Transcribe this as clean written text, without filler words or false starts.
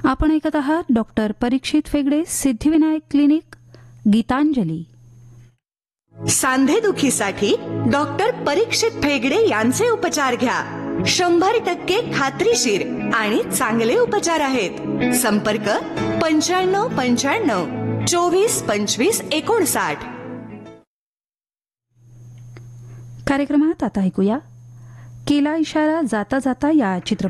आपण ऐकत आहात डॉक्टर परीक्षित फेगडे सिद्धिविनायक क्लिनिक गीतांजली. सांधेदुखीसाठी डॉक्टर परीक्षित फेगडे यांचे उपचार घ्या. 100% खात्रीशीर आणि चांगले उपचार आहेत. संपर्क 9595 24 25 59. कार्यक्रमात आता ऐकूया केला इशारा जाता जाता या चित्रपट